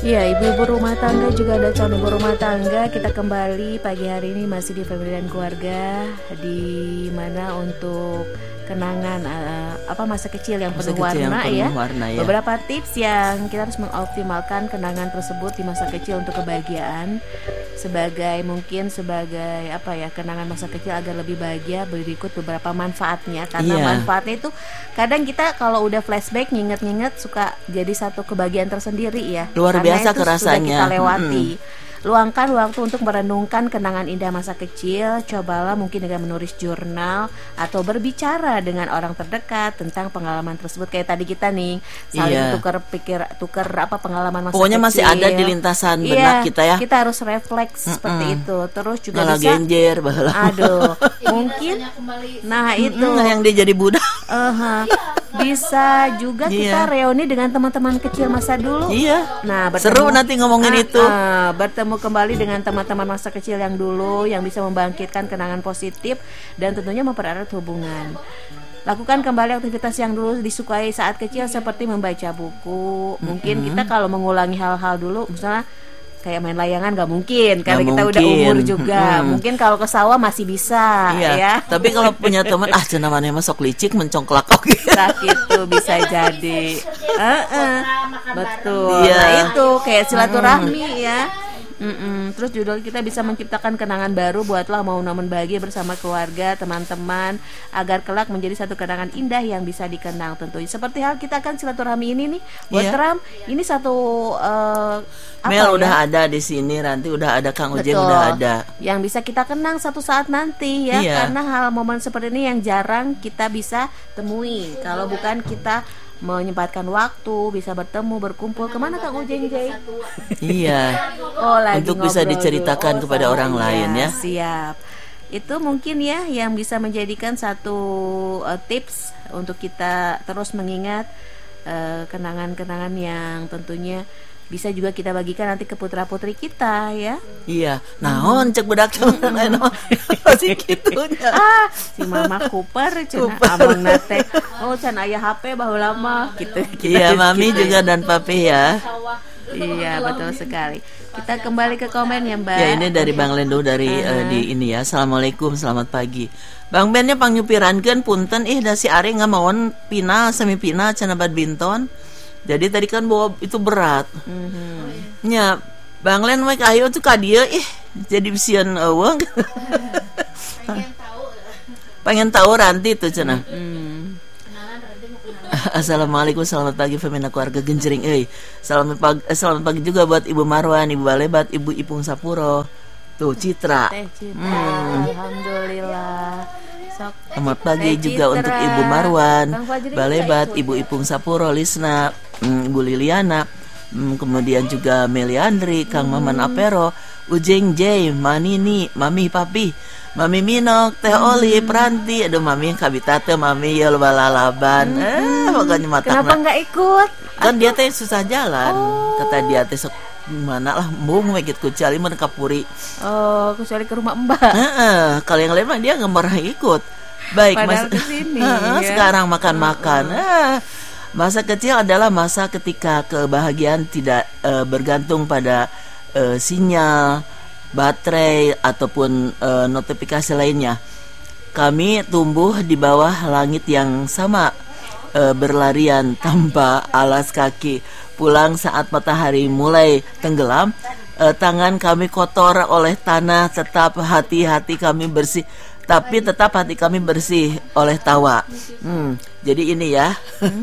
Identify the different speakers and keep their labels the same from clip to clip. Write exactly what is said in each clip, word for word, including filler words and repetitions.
Speaker 1: Iya, ibu-ibu rumah tangga juga ada calon ibu rumah tangga. Kita kembali pagi hari ini masih di Family dan Keluarga, di mana untuk kenangan uh, apa masa kecil yang
Speaker 2: Masa
Speaker 1: penuh
Speaker 2: kecil yang
Speaker 1: warna
Speaker 2: penuh
Speaker 1: ya.
Speaker 2: warna, ya.
Speaker 1: Beberapa tips yang kita harus mengoptimalkan kenangan tersebut di masa kecil untuk kebahagiaan, sebagai mungkin sebagai apa ya, kenangan masa kecil agar lebih bahagia. Berikut beberapa manfaatnya, karena
Speaker 2: Iya.
Speaker 1: manfaatnya itu kadang kita kalau udah flashback nginget-nginget suka jadi satu kebahagiaan tersendiri ya.
Speaker 2: Luar
Speaker 1: Karena
Speaker 2: biasa
Speaker 1: itu
Speaker 2: kerasanya.
Speaker 1: sudah kita lewati. Luangkan waktu untuk merenungkan kenangan indah masa kecil. Cobalah mungkin dengan menulis jurnal atau berbicara dengan orang terdekat tentang pengalaman tersebut. Kayak tadi kita nih saling
Speaker 2: Iya.
Speaker 1: tukar pikir, tukar apa pengalaman masa
Speaker 2: Pokoknya
Speaker 1: kecil.
Speaker 2: masih ada di lintasan
Speaker 1: Iya,
Speaker 2: benak kita ya.
Speaker 1: Kita harus refleks seperti itu. Terus juga
Speaker 2: Malah
Speaker 1: bisa
Speaker 2: genjer baheula.
Speaker 1: aduh, mungkin nah itu
Speaker 2: Mm, yang dia jadi budak.
Speaker 1: uh-huh. Bisa juga kita
Speaker 2: Iya.
Speaker 1: reuni dengan teman-teman kecil masa dulu.
Speaker 2: Iya.
Speaker 1: Nah,
Speaker 2: Seru nanti ngomongin
Speaker 1: Ah,
Speaker 2: itu.
Speaker 1: ah, bertemu kembali dengan teman-teman masa kecil yang dulu, yang bisa membangkitkan kenangan positif dan tentunya mempererat hubungan. Lakukan kembali aktivitas yang dulu disukai saat kecil seperti membaca buku. Mungkin kita kalau mengulangi hal-hal dulu, misalnya kayak main layangan gak mungkin karena
Speaker 2: Nggak
Speaker 1: kita udah
Speaker 2: mungkin.
Speaker 1: umur juga.
Speaker 2: Mm-mm.
Speaker 1: Mungkin kalau ke sawah masih bisa
Speaker 2: Iya.
Speaker 1: ya.
Speaker 2: Tapi kalau punya teman ah cenah maneh mah sok licik mencongklak oke.
Speaker 1: Nah, itu bisa jadi. Heeh. Betul.
Speaker 2: Iya.
Speaker 1: Nah, itu kayak silaturahmi ya. Mm-mm. Terus juga kita bisa menciptakan kenangan baru. Buatlah momen-momen bahagia bersama keluarga, teman-teman, agar kelak menjadi satu kenangan indah yang bisa dikenang tentunya. Seperti hal kita kan silaturahmi ini nih buat
Speaker 2: Iya.
Speaker 1: Tram. Ini satu uh, apa
Speaker 2: Mel
Speaker 1: ya?
Speaker 2: udah ada di sini, Ranti udah ada, Kang Ujeng
Speaker 1: Betul.
Speaker 2: udah ada.
Speaker 1: Yang bisa kita kenang satu saat nanti ya.
Speaker 2: Iya.
Speaker 1: Karena hal momen seperti ini yang jarang kita bisa temui. Kalau bukan kita menyempatkan waktu, bisa bertemu, berkumpul. Kemana Kang Ujeng Jay?
Speaker 2: Iya.
Speaker 1: Oh, lagi
Speaker 2: Untuk bisa
Speaker 1: ngobrol
Speaker 2: diceritakan
Speaker 1: dulu.
Speaker 2: kepada orang
Speaker 1: Iya,
Speaker 2: lain ya.
Speaker 1: Siap. Itu mungkin ya yang bisa menjadikan satu uh, tips untuk kita terus mengingat uh, kenangan-kenangan yang tentunya bisa juga kita bagikan nanti ke putra-putri kita ya.
Speaker 2: Iya. Naon cek budak cuman eno. Masih kitunya.
Speaker 1: Ah, si Mama Cooper cenah abang nate. Oh, can aya H P baheula mah gitu.
Speaker 2: Iya, Mami juga dan Papi ya.
Speaker 1: Iya, betul sekali. Kita kembali ke komen ya, Mbak.
Speaker 2: Ya ini dari Bang Lendo dari eh, di ini ya. Assalamualaikum, selamat pagi. Bang Bennya pangnyupirankeun punten ih da si Ari ngamaon final semifinal cenah badminton. Jadi tadi kan bawa itu berat.
Speaker 1: Mhm.
Speaker 2: Nya Bang Len we ayo tuh ka dieu ih jadi sieun eueuh. Pengen tahu Ranti tuh cenah.
Speaker 1: Hmm.
Speaker 2: Assalamualaikum, selamat pagi Femina keluarga Genjering euy. Selamat pagi eh, selamat pagi juga buat Ibu Marwan, Ibu Balebat, Ibu Ipung Sapuro. Tuh Citra.
Speaker 1: Teh Citra. Alhamdulillah. Sok.
Speaker 2: Selamat pagi
Speaker 1: Teh
Speaker 2: juga
Speaker 1: Citra.
Speaker 2: untuk Ibu Marwan,
Speaker 1: Bang Fajri
Speaker 2: Balebat,
Speaker 1: juga ikut.
Speaker 2: Ibu Ipung Sapuro, Lisna, mm, Ibu Liliana, mm, kemudian juga Meliandri, Kang Maman Apero, Ujeng J, Manini, Mami Papi, Mami Minok, Teh Oli, Pranti, aduh Mami kabita teh Mami ya balalaban. Eh, pokoknya matakna.
Speaker 1: Kenapa nggak ikut?
Speaker 2: Kan dia teh susah jalan. Kata dia teh sok mana lah mbung we gitu cali mun kapuri.
Speaker 1: Oh, kecuali ke rumah Mbak.
Speaker 2: Heeh, kalau yang lain mah dia nggak pernah ikut. Baik,
Speaker 1: Padahal
Speaker 2: Mas.
Speaker 1: kesini,
Speaker 2: Heeh,
Speaker 1: ya.
Speaker 2: sekarang makan-makan. Eh, masa kecil adalah masa ketika kebahagiaan tidak eh, bergantung pada eh, sinyal, baterai ataupun eh, notifikasi lainnya. Kami tumbuh di bawah langit yang sama, eh, berlarian tanpa alas kaki. Pulang saat matahari mulai tenggelam, eh, tangan kami kotor oleh tanah, tetap hati-hati kami bersih, tapi tetap hati kami bersih oleh tawa. Hmm, jadi ini ya,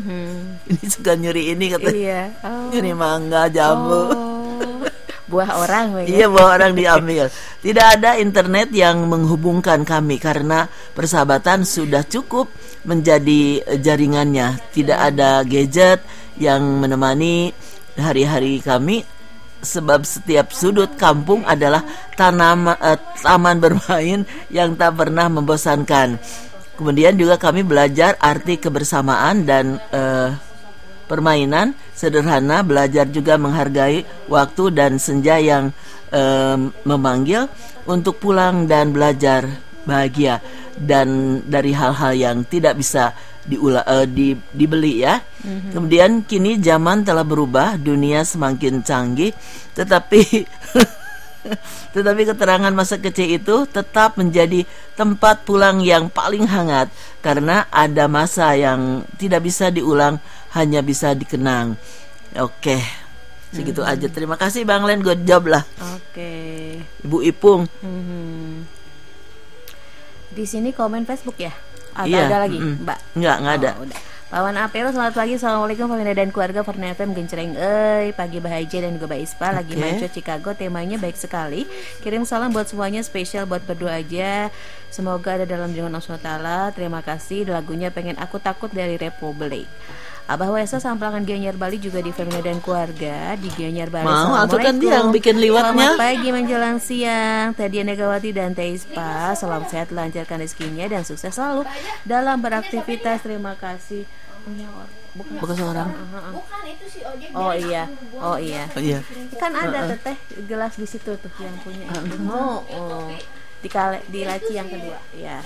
Speaker 2: ini suka nyuri ini katanya,
Speaker 1: Iya. Oh.
Speaker 2: nyuri mangga, jambu.
Speaker 1: Oh. Buah orang we,
Speaker 2: Iya, bawa orang diambil. Tidak ada internet yang menghubungkan kami karena persahabatan sudah cukup menjadi eh, jaringannya. Tidak ada gadget yang menemani hari-hari kami, sebab setiap sudut kampung adalah tanam eh, taman bermain yang tak pernah membosankan. Kemudian juga kami belajar arti kebersamaan dan eh, permainan sederhana, belajar juga menghargai waktu dan senja yang eh, memanggil untuk pulang dan belajar bahagia dan dari hal-hal yang tidak bisa diula, uh, di, dibeli ya. Mm-hmm. Kemudian kini zaman telah berubah, dunia semakin canggih, tetapi tetapi keterangan masa kecil itu tetap menjadi tempat pulang yang paling hangat, karena ada masa yang tidak bisa diulang, hanya bisa dikenang. Oke, segitu mm-hmm. aja. Terima kasih Bang Len, good job lah.
Speaker 1: Oke.
Speaker 2: Ibu Ipung.
Speaker 1: Mm-hmm. Di sini komen Facebook ya? Atau
Speaker 2: iya.
Speaker 1: ada lagi,
Speaker 2: mm-hmm.
Speaker 1: Mbak?
Speaker 2: Enggak, enggak ada.
Speaker 1: Oh, udah. Pawan Apero, selamat pagi. Assalamualaikum pemirsa dan keluarga Forna F M Gencereng. Eh, pagi bahagia dan juga Mbak Ispa lagi
Speaker 2: okay.
Speaker 1: Manco Chicago. Temanya baik sekali. Kirim salam buat semuanya, spesial buat berdua aja. Semoga ada dalam lindungan Allah subhanahu wa taala. Terima kasih. Lagunya Pengen Aku Takut dari Republik. Abah Wesa Samplangan Gianyar Bali juga di Femina dan Keluarga di Gianyar Bali.
Speaker 2: Mau atau kan dia yang bikin liwatnya.
Speaker 1: Selamat pagi menjelang siang. Teh Dian Negawati dan Teh Ispa. Salam sehat, lancarkan rezekinya dan sukses selalu dalam beraktivitas. Terima kasih.
Speaker 2: Bukan, bukan seorang.
Speaker 1: Uh-huh. Bukan itu si Ojek. Oh iya. Oh iya.
Speaker 2: Oh iya.
Speaker 1: Kan ada
Speaker 2: uh-uh.
Speaker 1: teteh gelas di situ tuh yang punya. Uh-huh. Oh. Di kale, di laci yang kedua ya.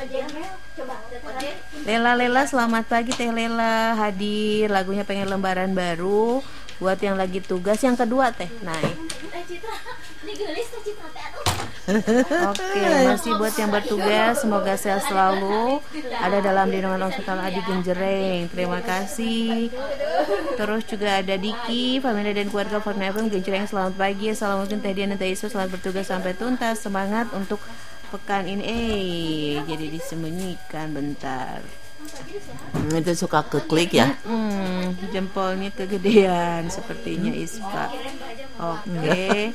Speaker 1: Lela Lela selamat pagi Teh Lela hadir, lagunya Pengen Lembaran Baru buat yang lagi tugas yang kedua Teh naik. Oke, masih buat yang bertugas, semoga sehat selalu, ada dalam lindungan Allah subhanahu wa taala. Adi Genjereng, terima kasih. Terus juga ada Diki, Famina dan keluarga Forna F M Genjereng, selamat pagi. Assalamualaikum Teh Dian dan Teh Isu, selamat bertugas sampai tuntas, semangat untuk pekan ini. Eh, jadi disembunyikan bentar.
Speaker 2: Hmm, itu suka keklik ya.
Speaker 1: Hmm, jempolnya kegedean sepertinya Ispa. Oke.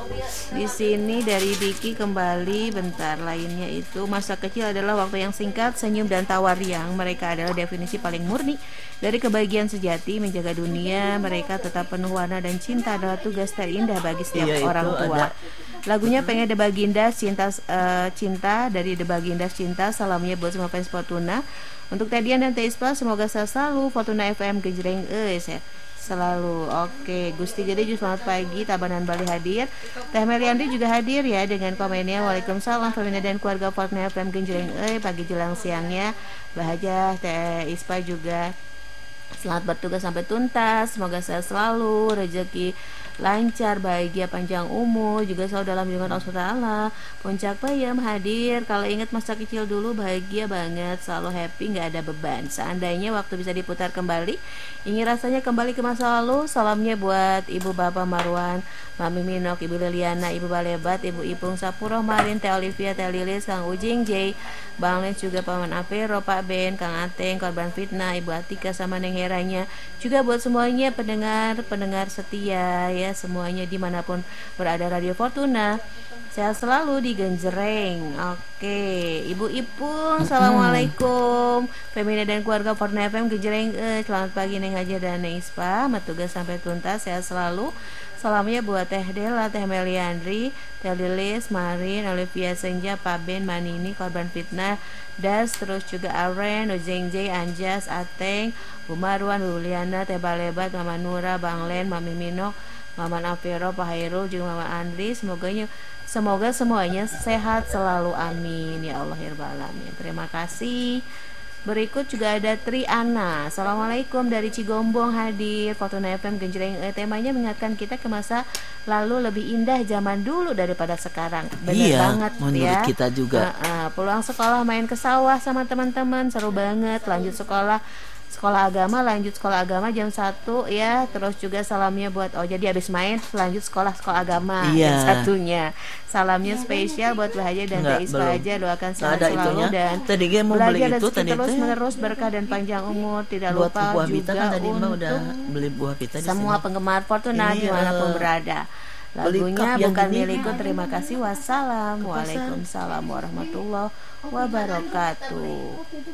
Speaker 1: Di sini dari Diki kembali bentar, lainnya itu masa kecil adalah waktu yang singkat, senyum dan tawa riang. Mereka adalah definisi paling murni dari kebahagiaan sejati. Menjaga dunia mereka tetap penuh warna dan cinta adalah tugas terindah bagi setiap iya, orang tua. Ada. Lagunya Pengen The Bagindas Cinta uh, Cinta dari The Bagindas Cinta. Salamnya buat semua fans Fortuna. Untuk Teh Dian dan Teh Ispa, semoga sehat selalu. Fortuna F M Genjereng eh sehat selalu. Oke, Gusti Gede juga selamat pagi. Tabanan Bali hadir. Teh Meliandri juga hadir ya dengan komennya. Waalaikumsalam Femina dan keluarga Fortuna F M Genjereng eh pagi jelang siangnya. Bahagia. Teh Ispa juga selamat bertugas sampai tuntas. Semoga sehat selalu, rezeki lancar, bahagia, panjang umur, juga selalu dalam lindungan Allah subhanahu wa taala. Puncak Payam hadir. Kalau ingat masa kecil dulu bahagia banget, selalu happy, nggak ada beban. Seandainya waktu bisa diputar kembali, ingin rasanya kembali ke masa lalu. Salamnya buat Ibu Bapak Marwan, Mami Minok, Ibu Liliana, Ibu Balebat, Ibu Ipung Sapuro, Marin, Teh Olivia, Teh Lilis, Kang Ujing, J, Bang Lens, juga Paman Apero, Pak Ben, Kang Ateng, korban fitnah, Ibu Atika sama Neng Heranya. Juga buat semuanya pendengar pendengar setia ya, semuanya dimanapun berada Radio Fortuna, sehat selalu di Genjereng. Oke, Ibu Ipung, assalamualaikum. Femina dan keluarga Fortuna F M Genjereng, eh, selamat pagi Neng Hajar dan Neng Ispa, bertugas sampai tuntas, sehat selalu. Salamnya buat Teh Dela, Teh Meliandri, Teh Lilis, Marin, Olivia Senja, Pak Ben, Manini, korban fitnah, Das, terus juga Aren, Ojeng J, Anjas, Ateng, Bu Marwan, Bu Liana, Teh Balebat, Mama Nura, Bang Len, Mami Minok, Mama Afero, Pak Hairul, juga Mama Andri. Semoganya, semoga semuanya sehat selalu, amin ya Allah ya Rabbal alamin. Terima kasih. Berikut juga ada Triana, assalamualaikum dari Cigombong hadir. Fortuna F M Genjereng, eh, temanya mengingatkan kita ke masa lalu lebih indah zaman dulu daripada sekarang. Benar
Speaker 2: iya,
Speaker 1: banget
Speaker 2: menurut
Speaker 1: ya.
Speaker 2: kita juga.
Speaker 1: Nah, uh, pulang sekolah main ke sawah sama teman-teman seru banget. Lanjut sekolah sekolah agama, lanjut sekolah agama jam satu ya. Terus juga salamnya buat oh jadi habis main lanjut sekolah sekolah agama
Speaker 2: iya.
Speaker 1: jam satunya. Salamnya spesial buat Bahagia dan Teh Ispa aja, doakan sehat selalu dan
Speaker 2: tadi dia mau beli itu tadi
Speaker 1: terus
Speaker 2: itu
Speaker 1: menerus berkah dan panjang umur. Tidak
Speaker 2: buat
Speaker 1: lupa
Speaker 2: buah
Speaker 1: juga
Speaker 2: pita kan tadi
Speaker 1: untuk
Speaker 2: udah beli buah pita di
Speaker 1: semua
Speaker 2: sini.
Speaker 1: Penggemar Fortuna
Speaker 2: Ini,
Speaker 1: dimanapun
Speaker 2: uh,
Speaker 1: berada. Lagunya bukan milikku, terima kasih, wassalam. Waalaikumsalam warahmatullahi wabarakatuh.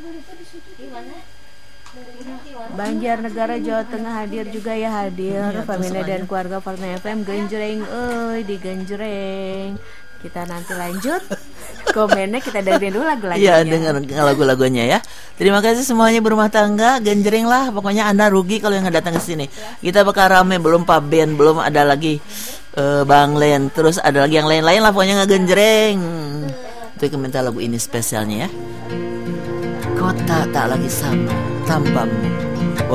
Speaker 1: Banjarnegara Jawa Tengah hadir juga ya, hadir ya, Famina dan keluarga Fortuna F M Genjereng, oi di Genjereng. Kita nanti lanjut komennya, kita dengerin dulu lagu-lagunya.
Speaker 2: Iya, dengar lagu-lagunya ya. Terima kasih semuanya berumah tangga Genjereng lah. Pokoknya Anda rugi kalau yang nggak datang ke sini. Kita bakal rame, belum Pak Ben, belum ada lagi uh, Bang Len, terus ada lagi yang lain-lain lah. Pokoknya nggak Genjereng. Itu minta lagu ini spesialnya ya. Kota tak lagi sama. tanpamu.